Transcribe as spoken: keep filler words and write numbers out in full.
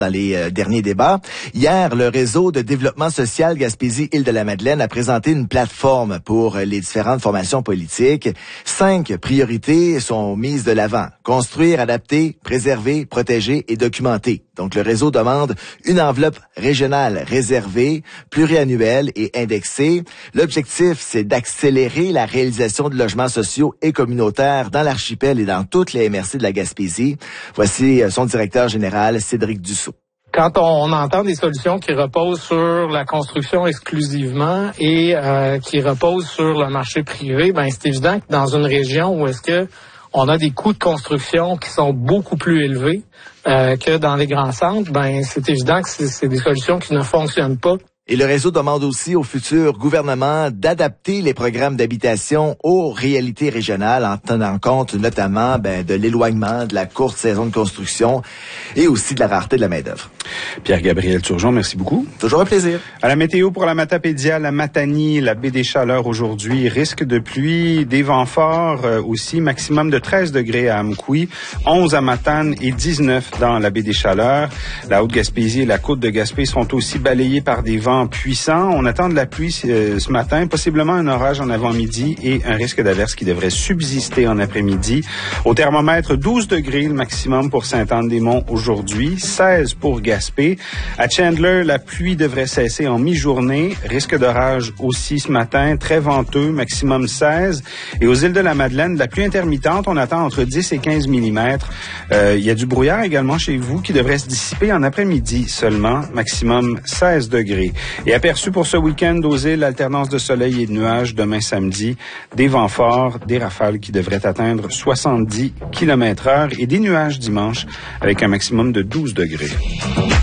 dans les euh, derniers débats. Hier, le réseau de développement social Gaspésie-Île-de-la-Madeleine a présenté une plateforme pour les différentes formations politiques. Cinq priorités sont mises de l'avant. Construire, adapter, préserver, protéger et documenter. Donc, le réseau demande une enveloppe régionale réservée, pluriannuelle et indexée. L'objectif, c'est d'accélérer la réalisation de logements sociaux et communautaires dans l'archipel et dans toutes les M R C de la Gaspésie. Voici son directeur général, Cédric Dussault. Quand on entend des solutions qui reposent sur la construction exclusivement et euh, qui reposent sur le marché privé, ben c'est évident que dans une région où est-ce que on a des coûts de construction qui sont beaucoup plus élevés euh, que dans les grands centres, ben c'est évident que c'est, c'est des solutions qui ne fonctionnent pas. Et le réseau demande aussi au futur gouvernement d'adapter les programmes d'habitation aux réalités régionales en tenant compte notamment ben, de l'éloignement, de la courte saison de construction et aussi de la rareté de la main-d'œuvre. Pierre-Gabriel Turgeon, merci beaucoup. Toujours un plaisir. À la météo pour la Matapédia, la Matanie, la baie des Chaleurs aujourd'hui, risque de pluie, des vents forts euh, aussi, maximum de treize degrés à Amkoui, onze à Matane et dix-neuf dans la baie des Chaleurs. La Haute-Gaspésie et la côte de Gaspé sont aussi balayées par des vents puissants. On attend de la pluie euh, ce matin, possiblement un orage en avant-midi et un risque d'averse qui devrait subsister en après-midi. Au thermomètre, douze degrés le maximum pour Sainte-Anne-des-Monts aujourd'hui, seize pour Gaspé. À Chandler, la pluie devrait cesser en mi-journée. Risque d'orage aussi ce matin, très venteux, maximum seize. Et aux îles de la Madeleine, la pluie intermittente, on attend entre dix et quinze millimètres. Euh, il y a du brouillard également chez vous qui devrait se dissiper en après-midi seulement, maximum seize degrés. Et aperçu pour ce week-end aux îles, alternance de soleil et de nuages demain samedi, des vents forts, des rafales qui devraient atteindre soixante-dix kilomètres heure et des nuages dimanche avec un maximum de douze degrés.